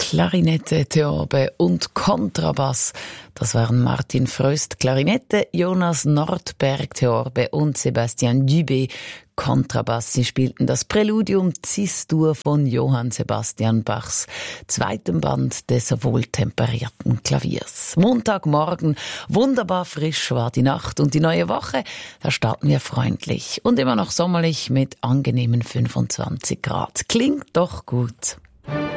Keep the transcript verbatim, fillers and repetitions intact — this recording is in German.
Klarinette, Theorbe und Kontrabass. Das waren Martin Fröst, Klarinette, Jonas Nordberg, Theorbe und Sebastian Dubé, Kontrabass. Sie spielten das Präludium Cis-Dur von Johann Sebastian Bachs zweitem Band des wohltemperierten Klaviers. Montagmorgen, wunderbar frisch war die Nacht und die neue Woche, da starten wir freundlich und immer noch sommerlich mit angenehmen fünfundzwanzig Grad. Klingt doch gut.